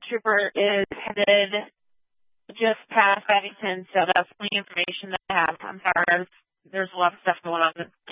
trooper is headed just past Abington, so that's the information that I have. I'm sorry, there's a lot of stuff going on